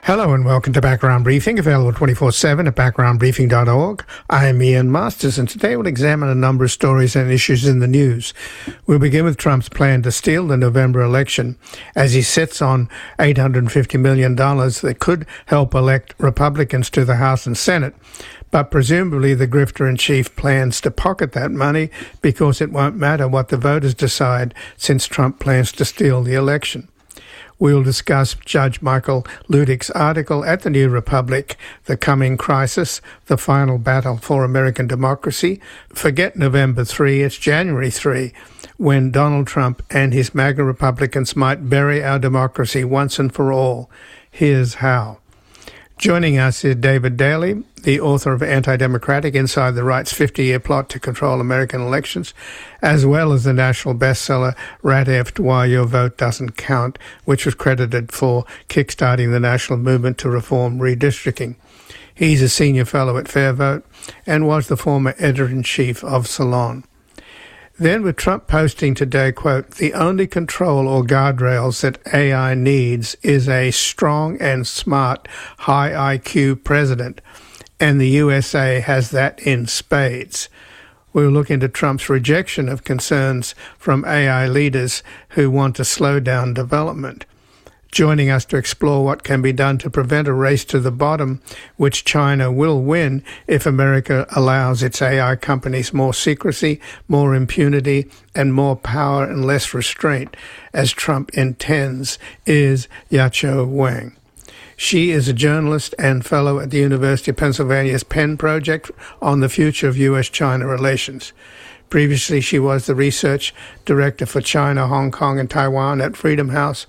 Hello and welcome to Background Briefing, available 24/7 at backgroundbriefing.org. I am Ian Masters, and today we'll examine a number of stories and issues in the news. We'll begin with Trump's plan to steal the November election as he sits on $850 million that could help elect Republicans to the House and Senate. But presumably the grifter-in-chief plans to pocket that money because it won't matter what the voters decide, since Trump plans to steal the election. We'll discuss Judge Michael Luttig's article at the New Republic, The Coming Crisis, the Final Battle for American Democracy. Forget November 3, it's January 3, when Donald Trump and his MAGA Republicans might bury our democracy once and for all. Here's how. Joining us is David Daley, the author of Anti-Democratic: Inside the Right's 50-Year Plot to Control American Elections, as well as the national bestseller Rat Eft: Why Your Vote Doesn't Count, which was credited for kickstarting the national movement to reform redistricting. He's a senior fellow at Fair Vote and was the former editor-in-chief of Salon. Then, with Trump posting today, quote, "The only control or guardrails that AI needs is a strong and smart, high IQ president, and the USA has that in spades." We'll look into Trump's rejection of concerns from AI leaders who want to slow down development. Joining us to explore what can be done to prevent a race to the bottom, which China will win if America allows its AI companies more secrecy, more impunity, and more power and less restraint, as Trump intends, is Yaqiu Wang. She is a journalist and fellow at the University of Pennsylvania's Penn Project on the future of U.S.-China relations. Previously, she was the research director for China, Hong Kong, and Taiwan at Freedom House,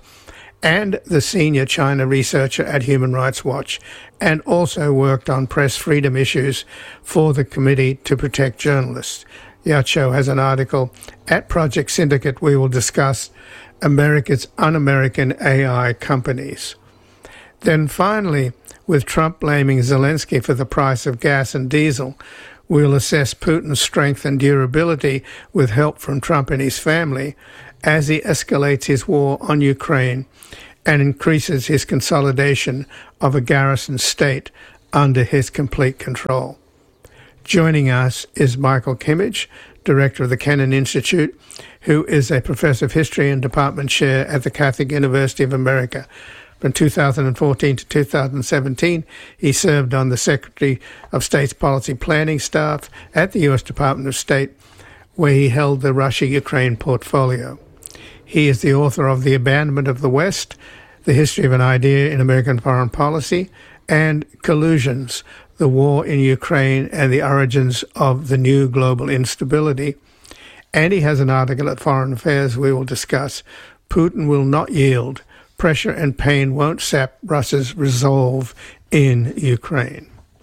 and the senior China researcher at Human Rights Watch, and also worked on press freedom issues for the Committee to Protect Journalists. Yaqiu has an article at Project Syndicate. We will discuss America's un-American AI companies. Then finally, with Trump blaming Zelensky for the price of gas and diesel, we'll assess Putin's strength and durability with help from Trump and his family as he escalates his war on Ukraine and increases his consolidation of a garrison state under his complete control. Joining us is Michael Kimmage, director of the Kennan Institute, who is a professor of history and department chair at the Catholic University of America. From 2014 to 2017, he served on the Secretary of State's Policy Planning staff at the U.S. Department of State, where he held the Russia-Ukraine portfolio. He is the author of The Abandonment of the West, The History of an Idea in American Foreign Policy, and Collusions, The War in Ukraine and the Origins of the New Global Instability. And he has an article at Foreign Affairs we will discuss. Putin will not yield. Pressure and pain won't sap Russia's resolve in Ukraine.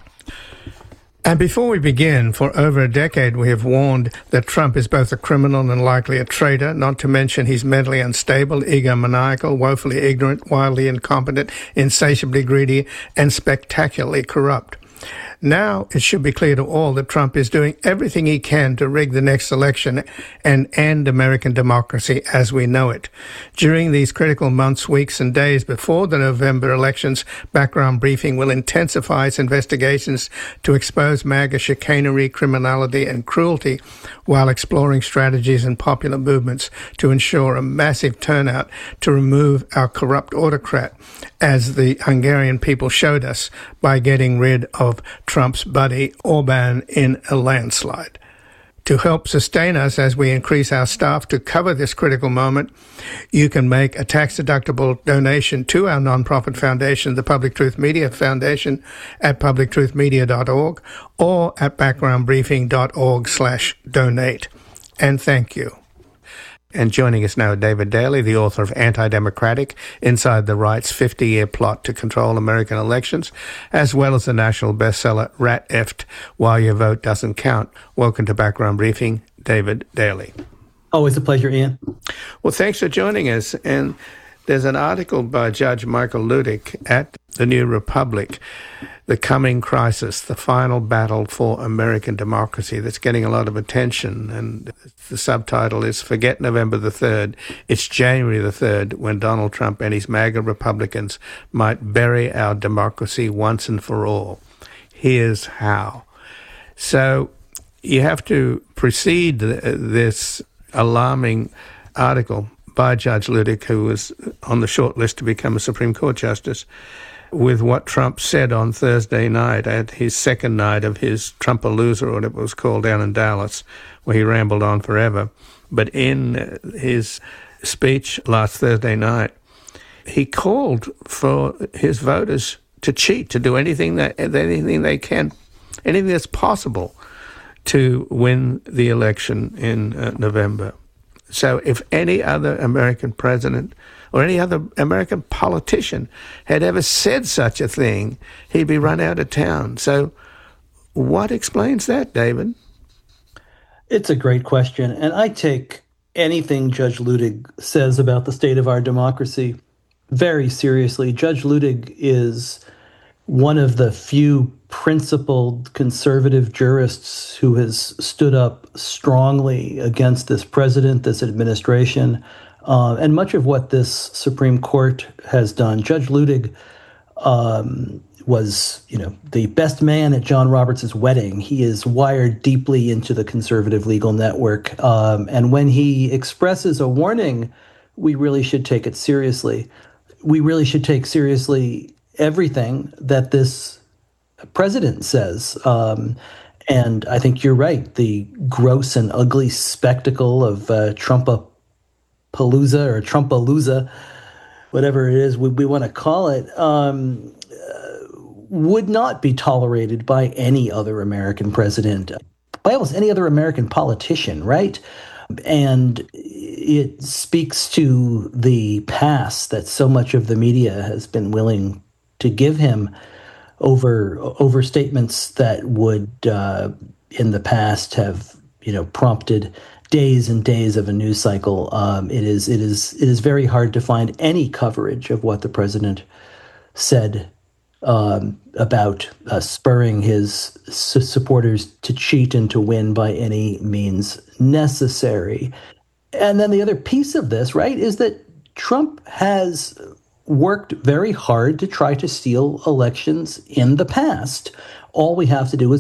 And before we begin, for over a decade we have warned that Trump is both a criminal and likely a traitor, not to mention he's mentally unstable, egomaniacal, woefully ignorant, wildly incompetent, insatiably greedy, and spectacularly corrupt. Now it should be clear to all that Trump is doing everything he can to rig the next election and end American democracy as we know it. During these critical months, weeks, and days before the November elections, Background Briefing will intensify its investigations to expose MAGA chicanery, criminality, and cruelty, while exploring strategies and popular movements to ensure a massive turnout to remove our corrupt autocrat, as the Hungarian people showed us by getting rid of Trump's buddy Orban in a landslide. To help sustain us as we increase our staff to cover this critical moment, you can make a tax-deductible donation to our nonprofit foundation, the Public Truth Media Foundation, at publictruthmedia.org or at backgroundbriefing.org/donate. And thank you. And joining us now, David Daley, the author of Anti-Democratic: Inside the Right's 50-Year Plot to Control American Elections, as well as the national bestseller Rat Eft: Why Your Vote Doesn't Count. Welcome to Background Briefing, David Daley. Always a pleasure, Ian. Well, thanks for joining us. And There's an article by Judge Michael Ludick at the New Republic, The Coming Crisis, the Final Battle for American Democracy, that's getting a lot of attention. And the subtitle is Forget November the 3rd. It's January the 3rd when Donald Trump and his MAGA Republicans might bury our democracy once and for all. Here's how. So you have to precede this alarming article by Judge Ludick, who was on the short list to become a Supreme Court justice, with what Trump said on Thursday night at his second night of his Trumpalooza, or whatever it was called, down in Dallas, where he rambled on forever. But in his speech last Thursday night, he called for his voters to cheat, to do anything they can, anything that's possible to win the election in November. So if any other American president or any other American politician had ever said such a thing, he'd be run out of town. So what explains that, David? It's a great question. And I take anything Judge Ludick says about the state of our democracy very seriously. Judge Ludick is one of the few principled conservative jurists who has stood up strongly against this president, this administration, and much of what this Supreme Court has done. Judge Ludick was, the best man at John Roberts' wedding. He is wired deeply into the conservative legal network. And when he expresses a warning, we really should take it seriously. We really should take seriously everything that this president says. And I think you're right. The gross and ugly spectacle of Trumpapalooza or Trumpalooza, whatever it is we want to call it, would not be tolerated by any other American president, by almost any other American politician, right? And it speaks to the pass that so much of the media has been willing to give him over statements that would, in the past, have prompted days and days of a news cycle. It is very hard to find any coverage of what the president said about spurring his supporters to cheat and to win by any means necessary. And then the other piece of this, right, is that Trump has worked very hard to try to steal elections in the past. All we have to do is